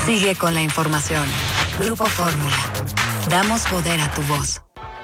Sigue con la información. Grupo Fórmula. Damos poder a tu voz.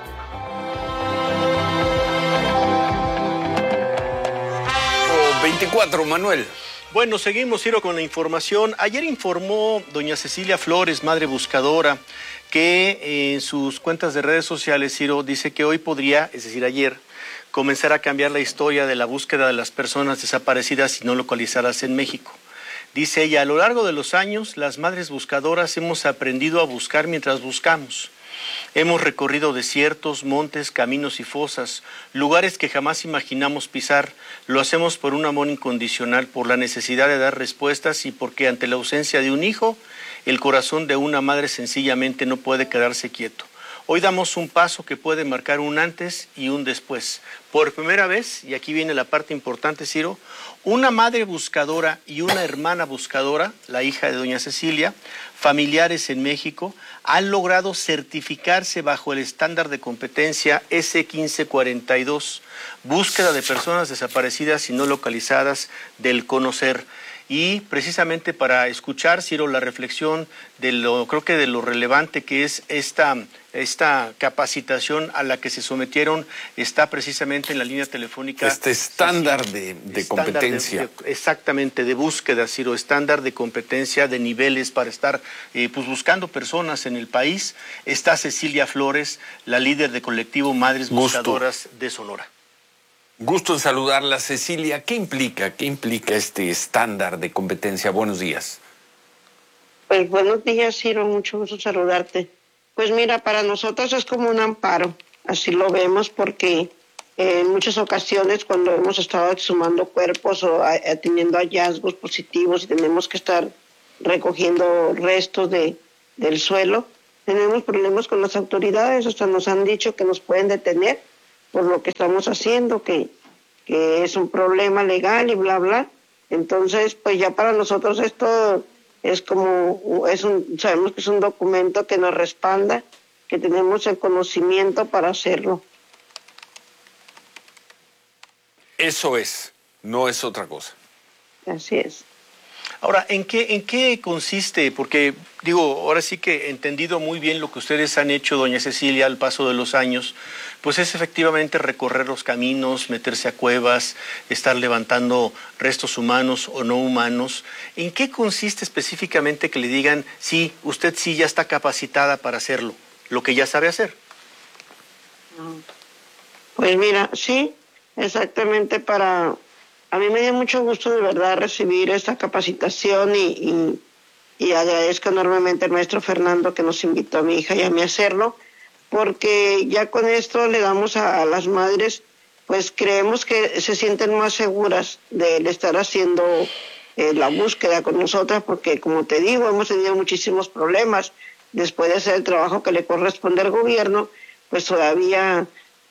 24, Manuel. Bueno, seguimos, Ciro, con la información. Ayer informó doña Cecilia Flores, madre buscadora, que en sus cuentas de redes sociales, Ciro, dice que hoy podría, es decir, ayer, comenzar a cambiar la historia de la búsqueda de las personas desaparecidas y no localizadas en México. Dice ella, a lo largo de los años, las madres buscadoras hemos aprendido a buscar mientras buscamos. Hemos recorrido desiertos, montes, caminos y fosas, lugares que jamás imaginamos pisar. Lo hacemos por un amor incondicional, por la necesidad de dar respuestas y porque ante la ausencia de un hijo, el corazón de una madre sencillamente no puede quedarse quieto. Hoy damos un paso que puede marcar un antes y un después. Por primera vez, y aquí viene la parte importante, Ciro, una madre buscadora y una hermana buscadora, la hija de doña Cecilia, familiares en México, han logrado certificarse bajo el estándar de competencia S1542, búsqueda de personas desaparecidas y no localizadas del CONOCER. Y precisamente para escuchar, Ciro, la reflexión de creo que de lo relevante que es esta capacitación a la que se sometieron, está precisamente en la línea telefónica. Este estándar de competencia. Exactamente, de búsqueda, Ciro, estándar de competencia, de niveles para estar pues buscando personas en el país. Está Cecilia Flores, la líder de colectivo Madres Buscadoras de Sonora. Gusto en saludarla, Cecilia. ¿Qué implica este estándar de competencia? Buenos días. Pues buenos días, Ciro, mucho gusto saludarte. Pues mira, para nosotros es como un amparo, así lo vemos, porque en muchas ocasiones cuando hemos estado exhumando cuerpos o teniendo hallazgos positivos y tenemos que estar recogiendo restos del suelo, tenemos problemas con las autoridades, hasta nos han dicho que nos pueden detener por lo que estamos haciendo, que es un problema legal y bla, bla. Entonces, pues ya para nosotros esto es como, sabemos que es un documento que nos respalda, que tenemos el conocimiento para hacerlo. Eso es, no es otra cosa. Así es. Ahora, ¿en qué consiste? Porque, ahora sí que he entendido muy bien lo que ustedes han hecho, doña Cecilia, al paso de los años, pues es efectivamente recorrer los caminos, meterse a cuevas, estar levantando restos humanos o no humanos. ¿En qué consiste específicamente que le digan, sí, usted sí ya está capacitada para hacerlo, lo que ya sabe hacer? Pues mira, sí, exactamente A mí me dio mucho gusto de verdad recibir esta capacitación y agradezco enormemente al maestro Fernando que nos invitó a mi hija y a mí a hacerlo, porque ya con esto le damos a las madres, pues creemos que se sienten más seguras de estar haciendo la búsqueda con nosotras, porque como te digo, hemos tenido muchísimos problemas después de hacer el trabajo que le corresponde al gobierno, pues todavía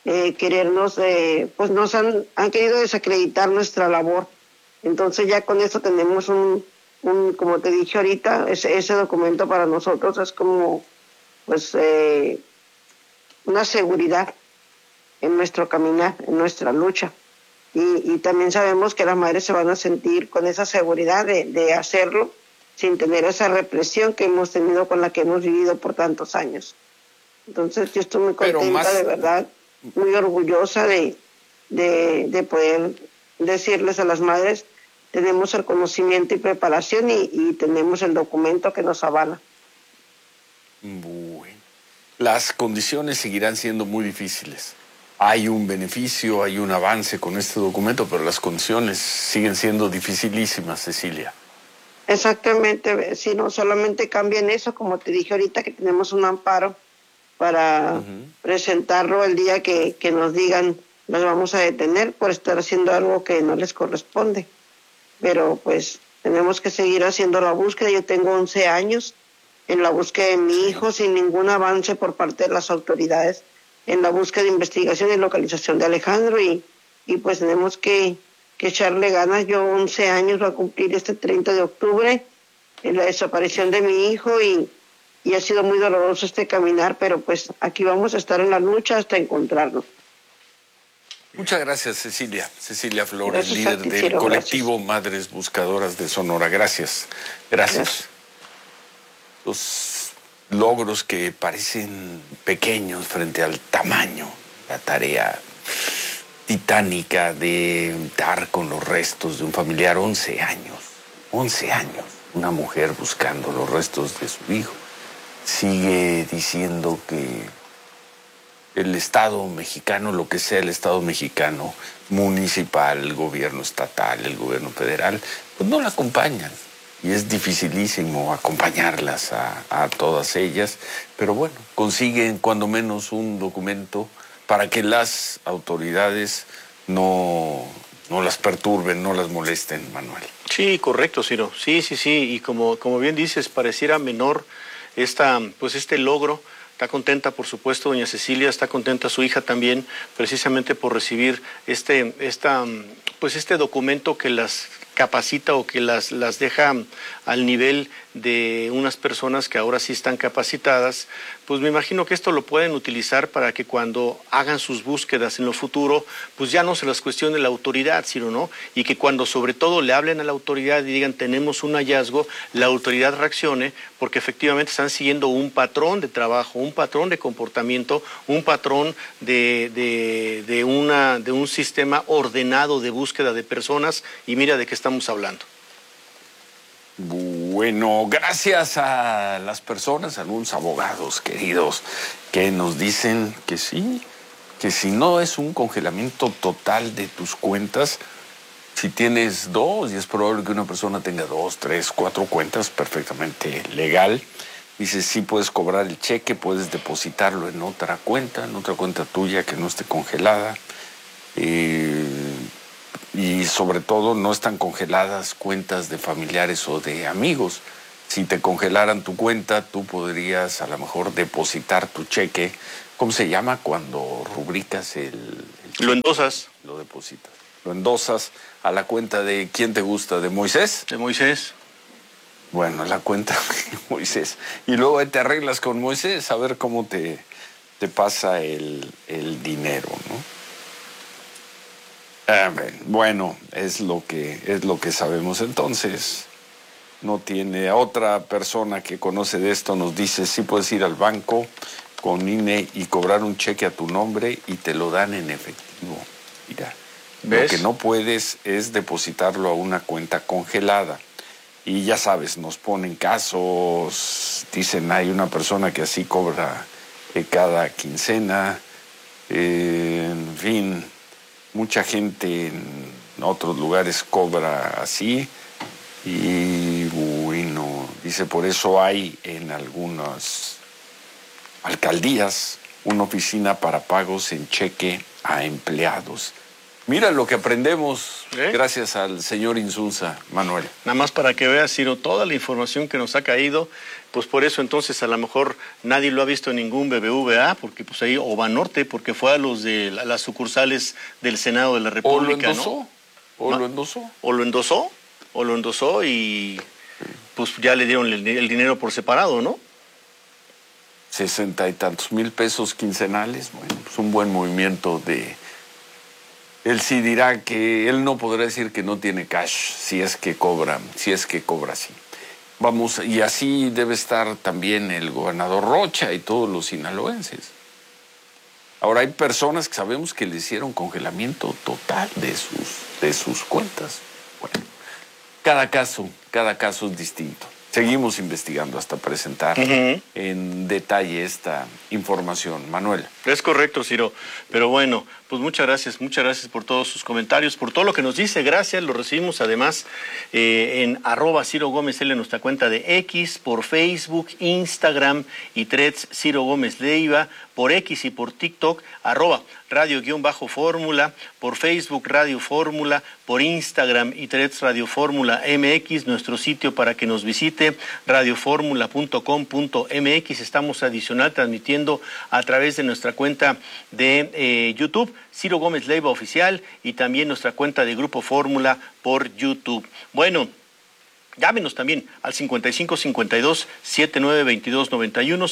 pues nos han querido desacreditar nuestra labor. Entonces ya con eso tenemos como te dije ahorita, ese documento para nosotros es como pues una seguridad en nuestro caminar, en nuestra lucha. Y también sabemos que las madres se van a sentir con esa seguridad de hacerlo sin tener esa represión que hemos tenido, con la que hemos vivido por tantos años. Entonces yo estoy muy contenta, de verdad, muy orgullosa de poder decirles a las madres, tenemos el conocimiento y preparación y tenemos el documento que nos avala. Bueno, las condiciones seguirán siendo muy difíciles. Hay un beneficio, hay un avance con este documento, pero las condiciones siguen siendo dificilísimas, Cecilia. Exactamente, si no solamente cambia en eso, como te dije ahorita, que tenemos un amparo para presentarlo el día que nos digan los vamos a detener por estar haciendo algo que no les corresponde. Pero pues tenemos que seguir haciendo la búsqueda. Yo tengo 11 años en la búsqueda de mi hijo sin ningún avance por parte de las autoridades en la búsqueda de investigación y localización de Alejandro y pues tenemos que echarle ganas. Yo 11 años voy a cumplir este 30 de octubre en la desaparición de mi hijo y ha sido muy doloroso este caminar, pero pues aquí vamos a estar en la lucha hasta encontrarlo. Muchas gracias, Cecilia. Cecilia Flores, Gracias líder del colectivo Madres Buscadoras de Sonora. Gracias. los logros que parecen pequeños frente al tamaño, la tarea titánica de dar con los restos de un familiar. 11 años, una mujer buscando los restos de su hijo. Sigue diciendo que el Estado mexicano, lo que sea el Estado mexicano, municipal, el gobierno estatal, el gobierno federal, pues no la acompañan. Y es dificilísimo acompañarlas a todas ellas, pero bueno, consiguen cuando menos un documento para que las autoridades no las perturben, no las molesten, Manuel. Sí, correcto, Ciro. Sí, y como bien dices, pareciera menor este logro. Está contenta, por supuesto, doña Cecilia, está contenta su hija también, precisamente por recibir este documento que las capacita o que las deja al nivel de unas personas que ahora sí están capacitadas. Pues me imagino que esto lo pueden utilizar para que cuando hagan sus búsquedas en lo futuro, pues ya no se las cuestione la autoridad, sino no, y que cuando sobre todo le hablen a la autoridad y digan tenemos un hallazgo, la autoridad reaccione, porque efectivamente están siguiendo un patrón de trabajo, un patrón de comportamiento, un patrón de un sistema ordenado de búsqueda de personas, y mira de qué estamos hablando. Bueno, gracias a las personas, a algunos abogados queridos, que nos dicen que sí, que si no es un congelamiento total de tus cuentas, si tienes dos, y es probable que una persona tenga 2, 3, 4 cuentas, perfectamente legal, dice sí puedes cobrar el cheque, puedes depositarlo en otra cuenta tuya que no esté congelada, y sobre todo no están congeladas cuentas de familiares o de amigos. Si te congelaran tu cuenta, tú podrías a lo mejor depositar tu cheque. ¿Cómo se llama cuando rubricas el cheque? Lo endosas. Lo depositas. Lo endosas a la cuenta de ¿quién te gusta? ¿De Moisés? De Moisés. Bueno, la cuenta de Moisés. Y luego te arreglas con Moisés a ver cómo te pasa el dinero, ¿no? Bueno, es lo que sabemos. Entonces, no tiene otra persona que conoce de esto, nos dice, sí puedes ir al banco con INE y cobrar un cheque a tu nombre y te lo dan en efectivo. Mira, ¿ves? Lo que no puedes es depositarlo a una cuenta congelada. Y ya sabes, nos ponen casos, dicen hay una persona que así cobra cada quincena, en fin. Mucha gente en otros lugares cobra así y bueno, dice por eso hay en algunas alcaldías una oficina para pagos en cheque a empleados. Mira lo que aprendemos gracias al señor Insulza, Manuel. Nada más para que veas, Ciro, toda la información que nos ha caído, pues por eso entonces a lo mejor nadie lo ha visto en ningún BBVA, porque pues ahí, o Banorte, porque fue a los de las sucursales del Senado de la República, ¿no? O lo endosó y pues ya le dieron el dinero por separado, ¿no? 60 y tantos mil pesos quincenales, bueno, pues un buen movimiento de... Él sí dirá que él no podrá decir que no tiene cash si es que cobra así. Vamos, y así debe estar también el gobernador Rocha y todos los sinaloenses. Ahora hay personas que sabemos que le hicieron congelamiento total de sus cuentas. Bueno, cada caso es distinto. Seguimos investigando hasta presentar en detalle esta información. Manuel. Es correcto, Ciro. Pero bueno, pues muchas gracias por todos sus comentarios, por todo lo que nos dice. Gracias, lo recibimos además en @CiroGómezL en nuestra cuenta de X, por Facebook, Instagram y Threads Ciro Gómez Leiva, por X y por TikTok, @radio_fórmula, por Facebook Radio Fórmula, por Instagram y Threads Radio Fórmula MX, nuestro sitio para que nos visite, radioformula.com.mx. Estamos adicional transmitiendo a través de nuestra cuenta de YouTube, Ciro Gómez Leiva Oficial, y también nuestra cuenta de Grupo Fórmula por YouTube. Bueno, Llámenos también al 5552-792291,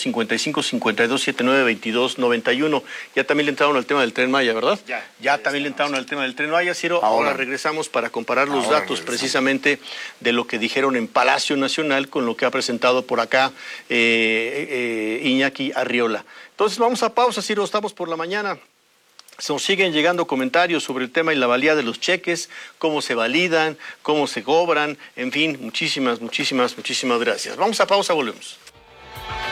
5552-792291. Ya también le entraron al tema del Tren Maya, ¿verdad? Ya también le entraron al tema del Tren Maya, Ciro. Ahora regresamos para comparar los datos precisamente de lo que dijeron en Palacio Nacional con lo que ha presentado por acá Iñaki Arriola. Entonces vamos a pausa, Ciro, estamos por la mañana. Nos siguen llegando comentarios sobre el tema y la valía de los cheques, cómo se validan, cómo se cobran, en fin, muchísimas gracias. Vamos a pausa, volvemos.